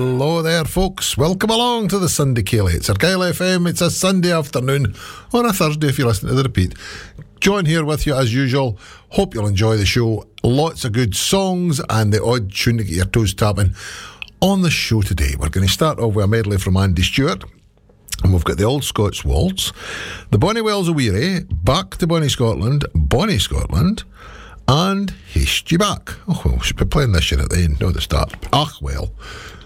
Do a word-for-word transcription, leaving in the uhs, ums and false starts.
Hello there, folks. Welcome along to the Sunday Ceilidh. It's Argyll F M. It's a Sunday afternoon, or a Thursday if you listen to the repeat. John here with you as usual. Hope you'll enjoy the show. Lots of good songs and the odd tune to get your toes tapping. On the show today, we're going to start off with a medley from Andy Stewart. And we've got the Old Scots Waltz, the Bonnie Wells o' Weary, Back to Bonnie Scotland, Bonnie Scotland, and Haste Ye Back. Oh, well, we should be playing this year at the end, not the start. Ach, well.